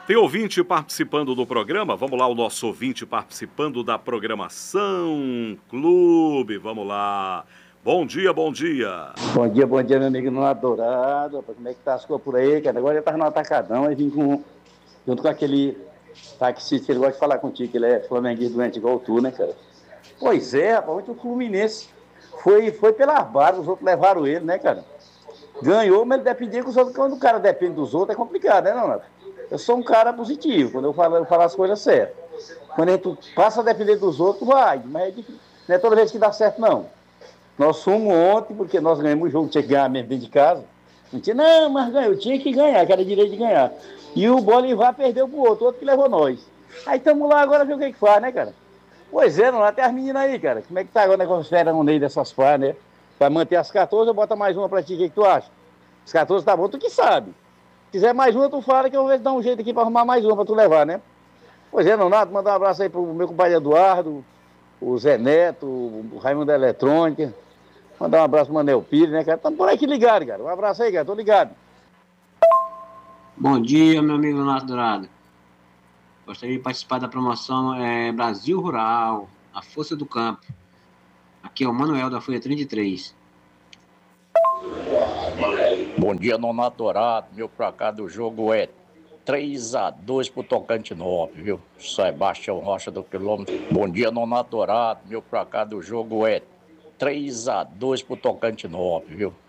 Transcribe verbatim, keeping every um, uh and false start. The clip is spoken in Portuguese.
Tem ouvinte participando do programa? Vamos lá, o nosso ouvinte participando da programação Clube. Vamos lá. Bom dia, bom dia. Bom dia, bom dia, meu amigo no Adorado. Como é que tá as coisas por aí, cara? Agora ele tava no atacadão, aí vim com, junto com aquele taxista que ele gosta de falar contigo, que ele é flamenguista doente igual tu, né, cara? Pois é, rapaz, ontem o Fluminense foi, foi pelas barras, os outros levaram ele, né, cara? Ganhou, mas ele dependia com os outros. Quando o cara depende dos outros, é complicado, né, não? Eu sou um cara positivo, quando eu falo, eu falo as coisas certas. Quando a gente passa a depender dos outros, vai, mas é difícil. Não é toda vez que dá certo, não. Nós fomos ontem, porque nós ganhamos o jogo, tinha que ganhar mesmo dentro de casa. Não tinha, não, mas ganhou, tinha que ganhar, que era direito de ganhar. E o Bolivar perdeu pro outro, outro que levou nós. Aí estamos lá agora ver o que que faz, né, cara? Pois é, não, até as meninas aí, cara. Como é que tá agora o negócio fera no meio dessas fases, né? Vai manter as quatorze ou bota mais uma pra ti, o que que tu acha? As quatorze tá bom, tu que sabe. Se quiser mais uma, tu fala que eu vou ver se dá um jeito aqui pra arrumar mais uma pra tu levar, né? Pois é, Nonato, mandar um abraço aí pro meu compadre Eduardo, o Zé Neto, o Raimundo da Eletrônica. Mandar um abraço pro Manel Pires, né, cara? Estamos por aqui ligado, cara. Um abraço aí, cara. Tô ligado. Bom dia, meu amigo Leonardo Dourado. Gostaria de participar da promoção é, Brasil Rural, a força do campo. Aqui é o Manuel da Folha trinta e três. Bom dia, Nonato Dourado. Meu placar do jogo é três a dois pro Tocantinópolis, viu? Sebastião Rocha do quilômetro. Bom dia, Nonato Dourado. Meu placar do jogo é três a dois pro Tocantinópolis, viu?